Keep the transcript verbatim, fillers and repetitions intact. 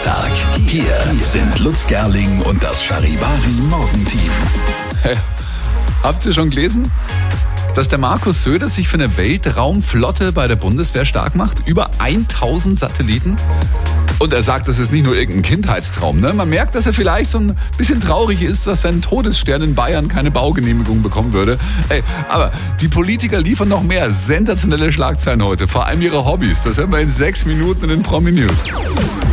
Donnerstag. Hier sind Lutz Gerling und das Charivari Morgenteam. Hey, habt ihr schon gelesen, dass der Markus Söder sich für eine Weltraumflotte bei der Bundeswehr stark macht? Über tausend Satelliten. Und er sagt, das ist nicht nur irgendein Kindheitstraum. Ne? Man merkt, dass er vielleicht so ein bisschen traurig ist, dass sein Todesstern in Bayern keine Baugenehmigung bekommen würde. Ey, aber die Politiker liefern noch mehr sensationelle Schlagzeilen heute. Vor allem ihre Hobbys. Das hören wir in sechs Minuten in den Promi News.